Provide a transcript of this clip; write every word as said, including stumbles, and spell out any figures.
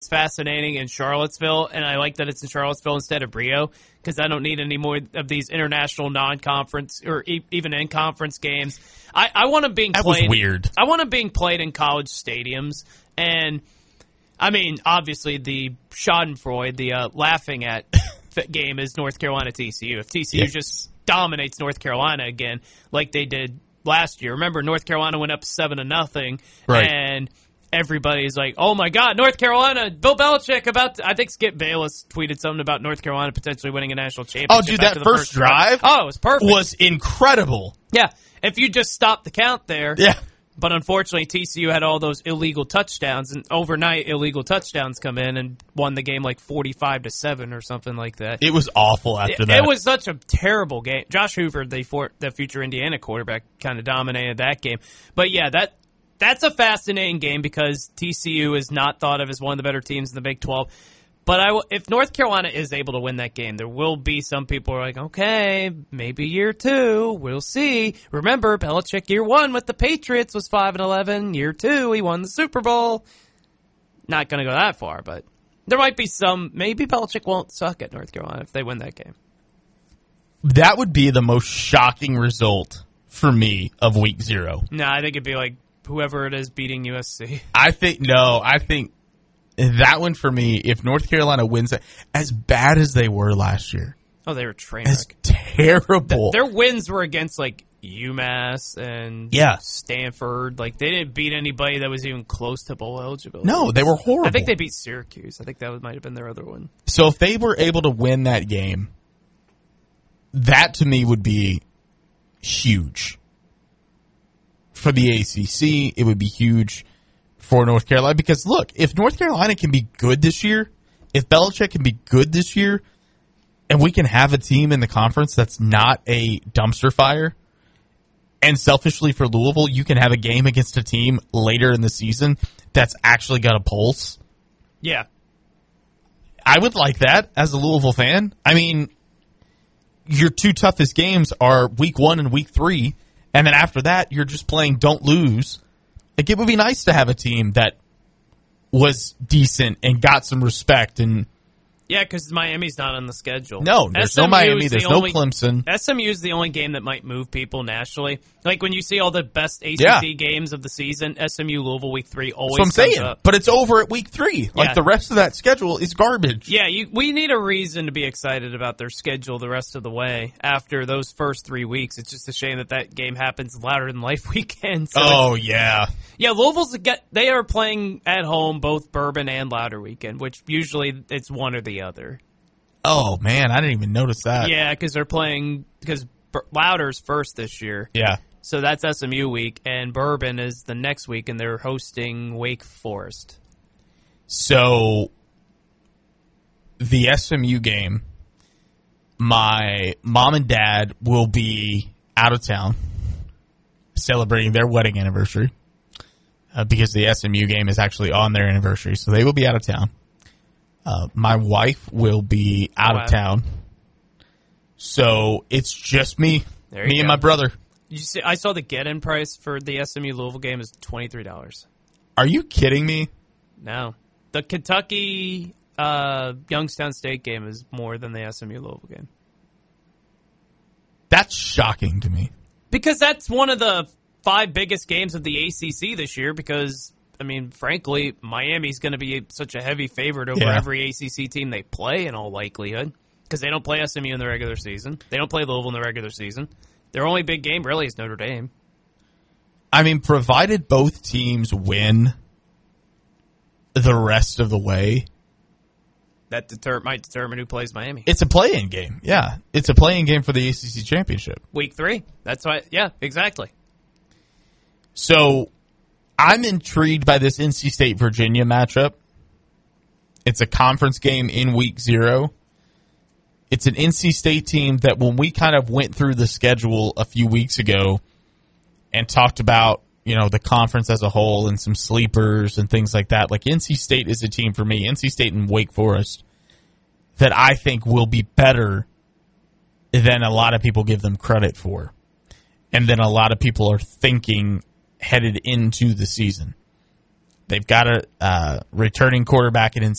it's fascinating in Charlottesville, and I like that it's in Charlottesville instead of Brio, because I don't need any more of these international non-conference or e- even in-conference games. I, I want them being that played. Was weird. I want them being played in college stadiums, and I mean, obviously the Schadenfreude, the uh, laughing at game is North Carolina T C U. If T C U yeah. just dominates North Carolina again, like they did last year. Remember, North Carolina went up seven to nothing, right. and everybody's like, "Oh my God, North Carolina! Bill Belichick about." To, I think Skip Bayless tweeted something about North Carolina potentially winning a national championship. Oh, dude, that first, first drive, oh, it was perfect. Was incredible. Yeah, if you just stop the count there. Yeah. But unfortunately, T C U had all those illegal touchdowns, and overnight illegal touchdowns come in and won the game like forty-five to seven or something like that. It was awful after it, that. It was such a terrible game. Josh Hoover, the for, the future Indiana quarterback, kind of dominated that game. But yeah, that that's a fascinating game because T C U is not thought of as one of the better teams in the Big twelve. But I, if North Carolina is able to win that game, there will be some people who are like, okay, maybe year two, we'll see. Remember, Belichick year one with the Patriots was five and eleven. Year two, he won the Super Bowl. Not going to go that far, but there might be some. Maybe Belichick won't suck at North Carolina if they win that game. That would be the most shocking result for me of week zero. No, I think it'd be like whoever it is beating U S C. I think, no, I think. That one for me, if North Carolina wins it, as bad as they were last year. Oh, they were train As wreck. terrible. Th- their wins were against, like, UMass and yeah. Stanford. Like, they didn't beat anybody that was even close to bowl eligibility. No, they were horrible. I think they beat Syracuse. I think that might have been their other one. So if they were able to win that game, that to me would be huge. For the A C C, it would be huge for North Carolina, because look, if North Carolina can be good this year, if Belichick can be good this year, and we can have a team in the conference that's not a dumpster fire, and selfishly for Louisville, you can have a game against a team later in the season that's actually got a pulse. Yeah. I would like that as a Louisville fan. I mean, your two toughest games are week one and week three, and then after that, you're just playing don't lose. Like, it would be nice to have a team that was decent and got some respect. And yeah, because Miami's not on the schedule. No, there's S M U no Miami. is There's the no only, Clemson. S M U is the only game that might move people nationally. Like, when you see all the best A C C Yeah. games of the season, S M U Louisville week three always That's what I'm comes saying. up. But it's over at week three. Like, Yeah. the rest of that schedule is garbage. Yeah, you, we need a reason to be excited about their schedule the rest of the way after those first three weeks. It's just a shame that that game happens louder than life weekend. So oh, yeah. Yeah, Louisville's get they are playing at home both Bourbon and Louder weekend, which usually it's one or the other. Oh, man, I didn't even notice that. Yeah, because they're playing because Louder's first this year. Yeah. So that's S M U week, and Bourbon is the next week, and they're hosting Wake Forest. So, the S M U game, my mom and dad will be out of town celebrating their wedding anniversary uh, because the S M U game is actually on their anniversary, so they will be out of town. Uh, my wife will be out wow. of town, so it's just me, There you me go. and my brother. You see, I saw the get-in price for the S M U Louisville game is twenty-three dollars. Are you kidding me? No. The Kentucky uh, Youngstown State game is more than the S M U Louisville game. That's shocking to me. Because that's one of the five biggest games of the A C C this year because, I mean, frankly, Miami's going to be such a heavy favorite over Yeah. every A C C team they play in all likelihood because they don't play S M U in the regular season. They don't play Louisville in the regular season. Their only big game really is Notre Dame. I mean, provided both teams win the rest of the way, That deter- might determine who plays Miami. it's a play-in game. Yeah, it's a play-in game for the A C C championship. Week three. That's why, yeah, exactly. So I'm intrigued by this N C State-Virginia matchup. It's a conference game in week zero. It's an N C State team that when we kind of went through the schedule a few weeks ago and talked about, you know, the conference as a whole and some sleepers and things like that, like N C State is a team for me, N C State and Wake Forest, that I think will be better than a lot of people give them credit for. And then a lot of people are thinking headed into the season. They've got a uh, returning quarterback at N C